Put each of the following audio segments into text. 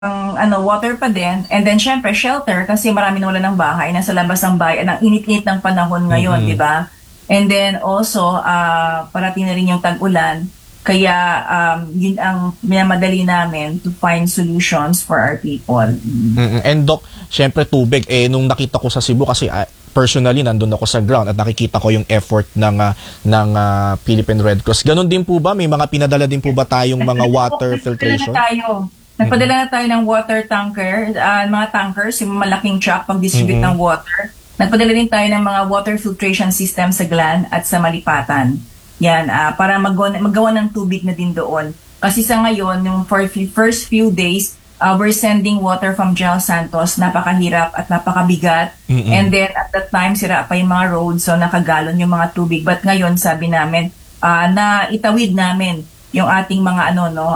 water pa din, and then syempre shelter kasi marami na wala ng bahay, nasa labas ng bahay, ang init-init ng panahon ngayon, di Mm-mm. ba? And then also, parating na rin yung tag-ulan, kaya yun ang minamadali namin to find solutions for our people. And Doc, syempre tubig, nung nakita ko sa Cebu kasi personally nandun ako sa ground at nakikita ko yung effort ng Philippine Red Cross. Ganon din po ba? May mga pinadala din po ba tayong mga water filtration? Nagpadala na tayo ng water tanker, mga tankers, yung malaking truck pag-distribute ng water. Nagpadala din tayo ng mga water filtration system sa Glan at sa Malipatan. Yan, para magawa ng tubig na din doon. Kasi sa ngayon, yung for first few days, we're sending water from General Santos, napakahirap at napakabigat. And then at that time, sira pa yung mga roads, so nakagalon yung mga tubig. But ngayon, sabi namin, na itawid namin yung ating mga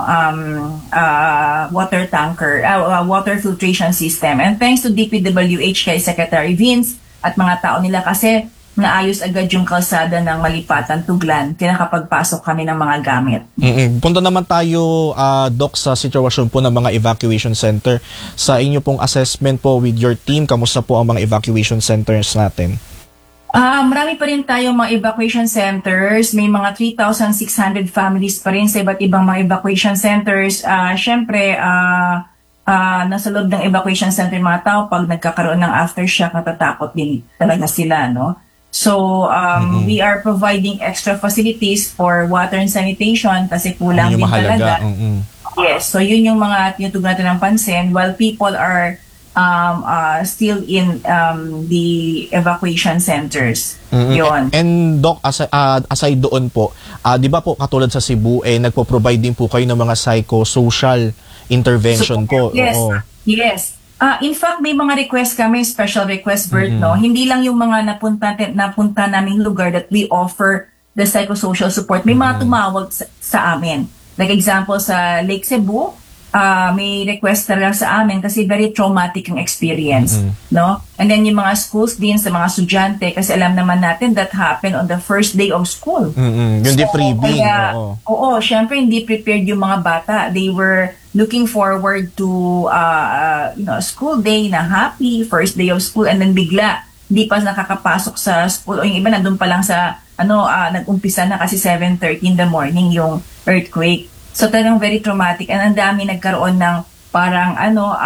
water tanker, water filtration system. And thanks to DPWH kay Secretary Vince at mga tao nila kasi naayos agad yung kalsada ng Malipatan to Glan, kinakapagpasok kami ng mga gamit. Punta naman tayo, Doc, sa sitwasyon po ng mga evacuation center. Sa inyo pong assessment po with your team, kamusta po ang mga evacuation centers natin? Marami pa rin tayong mga evacuation centers. May mga 3,600 families pa rin sa iba't ibang mga evacuation centers. Siyempre, nasa loob ng evacuation center mga tao, pag nagkakaroon ng aftershock, natatakot din talaga sila, no? So, we are providing extra facilities for water and sanitation kasi kulang din talaga. Yes, so yun yung mga tinutugon natin ng pansin while people are still in the evacuation centers. Yun. And Doc, aside doon po, di ba po katulad sa Cebu, nagpo-provide din po kayo ng mga psychosocial intervention po? Yes, yes. In fact, may mga request kami, special request, Bert, no? Hindi lang yung mga napunta naming lugar that we offer the psychosocial support. May mga tumawag sa amin. Like example, sa Lake Cebu, may request talaga sa amin kasi very traumatic yung experience, no? And then yung mga schools din sa mga estudyante kasi alam naman natin that happened on the first day of school. Yung freebie. Oo, syempre hindi prepared yung mga bata. They were looking forward to a school day na happy, first day of school, and then bigla hindi pa nakakapasok sa school o yung iba nandun pa lang sa nag-umpisa na kasi 7:30 in the morning yung earthquake. So talagang very traumatic and ang dami nagkaroon ng parang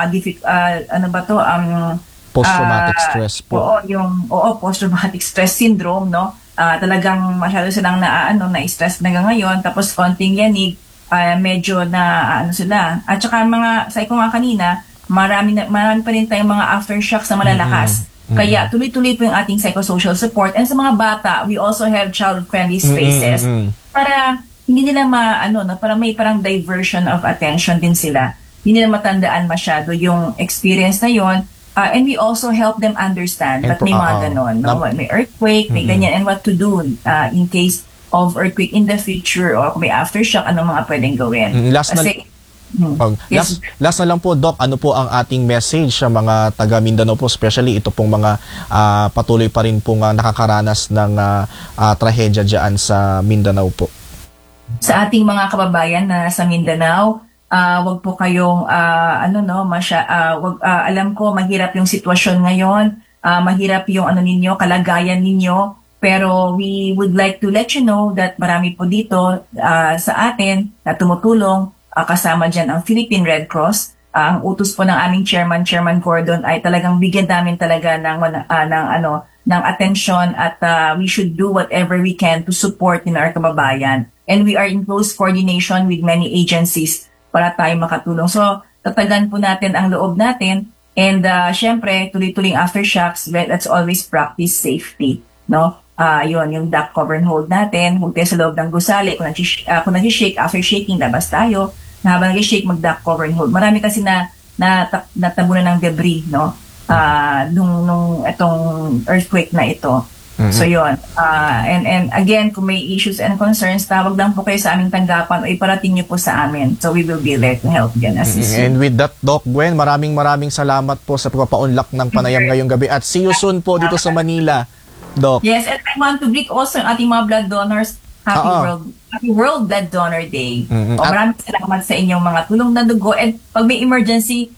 post-traumatic stress po. Post-traumatic stress syndrome, no? Talagang masyado silang na-stress na ngayon tapos konting yanig, medyo sila. At saka sabi ko nga kanina, marami pa rin tayong mga aftershocks na malalakas. Kaya tuloy-tuloy po yung ating psychosocial support. And sa mga bata, we also have child-friendly spaces para hindi nila parang diversion of attention din sila. Hindi nila matandaan masyado yung experience na yon. And we also help them understand that may mga ganon. May earthquake, may ganyan, and what to do in case of earthquake in the future or kung may aftershock, anong mga pwedeng gawin. Last na lang po, Doc, ano po ang ating message sa mga taga Mindanao po, especially ito pong mga patuloy pa rin pong nakakaranas ng trahedya dyan sa Mindanao po? Sa ating mga kababayan na sa Mindanao, wag po kayong alam ko mahirap yung sitwasyon ngayon, mahirap yung kalagayan ninyo, pero we would like to let you know that marami po dito sa atin na tumutulong, kasama dyan ang Philippine Red Cross. Ang utos po ng aming Chairman Gordon ay talagang bigyan namin talaga ng atensyon at we should do whatever we can to support in our kababayan. And we are in close coordination with many agencies para tayo makatulong. So, tatagan po natin ang loob natin and syempre, tuloy-tuloy aftershocks, let's always practice safety, no? Yun, yung duck cover and hold natin, huwag tayo sa loob ng gusali. Kung nag-shake, after shaking, labas tayo. Na habang nag-shake, mag-duck cover and hold. Marami kasi natabunan ng debris, no? Nung itong earthquake na ito. So yun. And again, kung may issues and concerns, tawag lang po kayo sa aming tanggapan o iparating niyo po sa amin. So we will be there to help you and assist you. And with that, Doc Gwen, maraming salamat po sa pagpapaunlak ng panayam ngayong gabi. At see you soon po dito sa Manila, Doc. Yes, and I want to greet also ang ating mga blood donors. Oo. Happy World Blood Donor Day. Mm-mm. O maraming salamat sa inyong mga tulong na dugo. And pag may emergency,